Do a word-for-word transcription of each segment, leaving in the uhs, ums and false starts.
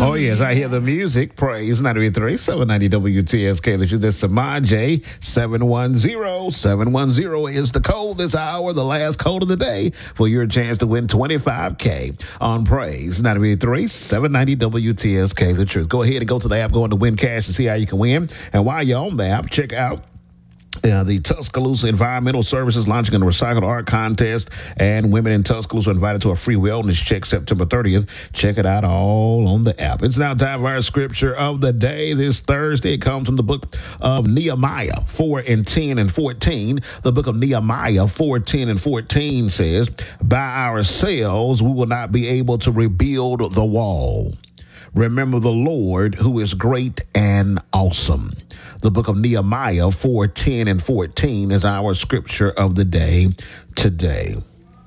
Oh, yes, I hear the music. Praise ninety-three, seven ninety W T S K. This is Samaj. seven one zero, seven one zero is the code this hour, the last code of the day for your chance to win twenty-five K on Praise ninety-three, seven ninety W T S K. The truth. Go ahead and go to the app, go into Win Cash to see how you can win. And while you're on the app, check out Uh, the Tuscaloosa Environmental Services launching a recycled art contest, and women in Tuscaloosa are invited to a free wellness check September thirtieth. Check it out all on the app. It's now time for our scripture of the day this Thursday. It comes from the book of Nehemiah four and ten and fourteen. The book of Nehemiah four, ten and fourteen says, by ourselves we will not be able to rebuild the wall. Remember the Lord who is great and awesome. The book of Nehemiah four, ten and fourteen is our scripture of the day today.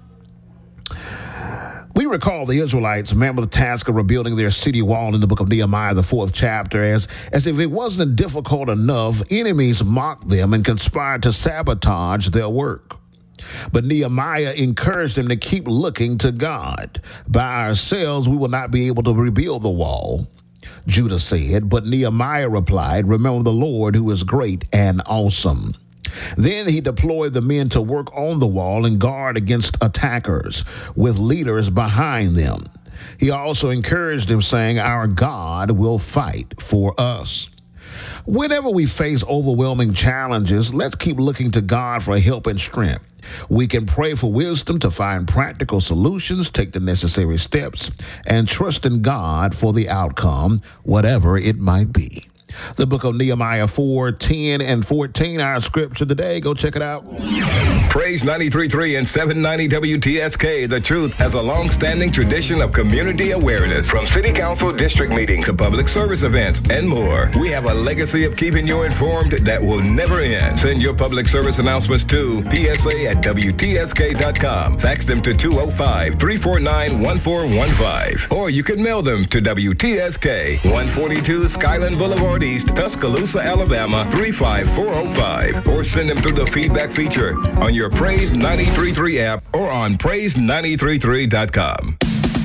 We recall the Israelites remember the task of rebuilding their city wall in the book of Nehemiah, the fourth chapter, as, as if it wasn't difficult enough, enemies mocked them and conspired to sabotage their work. But Nehemiah encouraged them to keep looking to God. By ourselves, we will not be able to rebuild the wall, Judah said, but Nehemiah replied, remember the Lord who is great and awesome. Then he deployed the men to work on the wall and guard against attackers with leaders behind them. He also encouraged them, saying, our God will fight for us. Whenever we face overwhelming challenges, let's keep looking to God for help and strength. We can pray for wisdom to find practical solutions, take the necessary steps, and trust in God for the outcome, whatever it might be. The book of Nehemiah four, ten and fourteen, our scripture today. Go check it out. Praise ninety-three point three and seven ninety W T S K. The Truth has a long-standing tradition of community awareness, from city council district meetings to public service events and more. We have a legacy of keeping you informed that will never end. Send your public service announcements to P S A at W T S K dot com. Fax them to two oh five, three four nine, one four one five. Or you can mail them to W T S K, one forty-two Skyland Boulevard East, Tuscaloosa, Alabama, three five four oh five. Or send them through the feedback feature on your Praise ninety-three point three app or on praise ninety-three point three dot com.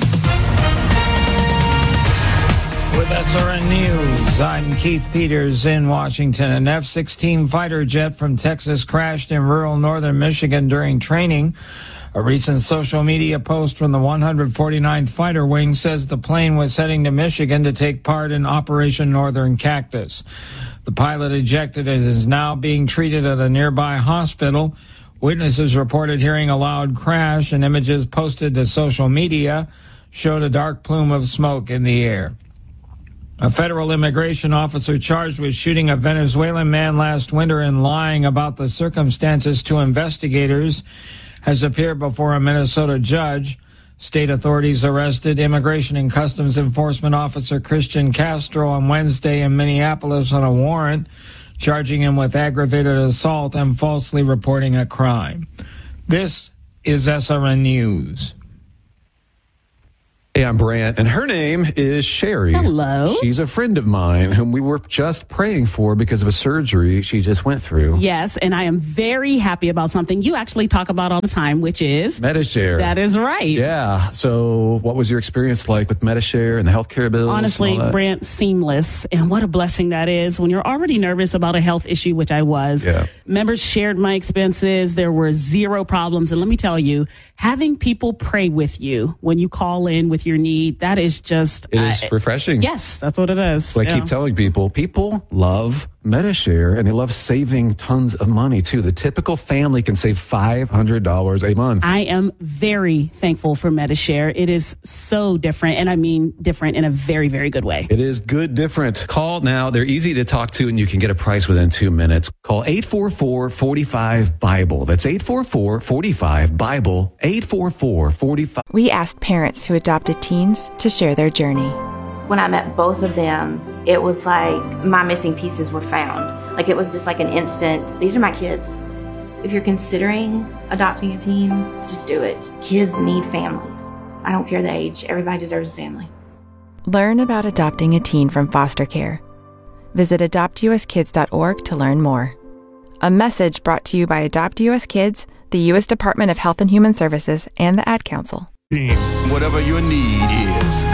With S R N News, I'm Keith Peters in Washington. An F sixteen fighter jet from Texas crashed in rural northern Michigan during training. A recent social media post from the one hundred forty-ninth Fighter Wing says the plane was heading to Michigan to take part in Operation Northern Cactus. The pilot ejected and is now being treated at a nearby hospital. Witnesses reported hearing a loud crash, and images posted to social media showed a dark plume of smoke in the air. A federal immigration officer charged with shooting a Venezuelan man last winter and lying about the circumstances to investigators has appeared before a Minnesota judge. State authorities arrested Immigration and Customs Enforcement Officer Christian Castro on Wednesday in Minneapolis on a warrant, charging him with aggravated assault and falsely reporting a crime. This is S R N News. Hey, I'm Brant, and her name is Sherry. Hello. She's a friend of mine whom we were just praying for because of a surgery she just went through. Yes, and I am very happy about something you actually talk about all the time, which is Medi-Share. That is right. Yeah. So what was your experience like with Medi-Share and the healthcare bills? Honestly, Brant, seamless. And what a blessing that is when you're already nervous about a health issue, which I was. Yeah. Members shared my expenses. There were zero problems. And let me tell you, having people pray with you when you call in with your need, that is just... It is uh, refreshing. Yes, that's what it is. But I yeah. keep telling people, people love Medi-Share, and they love saving tons of money, too. The typical family can save five hundred dollars a month. I am very thankful for Medi-Share. It is so different, and I mean different in a very, very good way. It is good different. Call now. They're easy to talk to, and you can get a price within two minutes. Call eight four four, four five, BIBLE. That's eight four four, four five, BIBLE, eight four four, four five. We asked parents who adopted teens to share their journey. When I met both of them, it was like my missing pieces were found. Like it was just like an instant, these are my kids. If you're considering adopting a teen, just do it. Kids need families. I don't care the age. Everybody deserves a family. Learn about adopting a teen from foster care. Visit adopt u s kids dot org to learn more. A message brought to you by Adopt U S Kids, the U S Department of Health and Human Services, and the Ad Council. Whatever your need is,